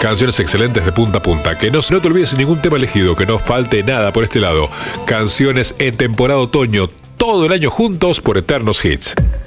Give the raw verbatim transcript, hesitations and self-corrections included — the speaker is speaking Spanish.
Canciones excelentes de punta a punta. Que no, no te olvides de ningún tema elegido, que no falte nada por este lado. Canciones en temporada otoño, todo el año juntos por Eternos Hits.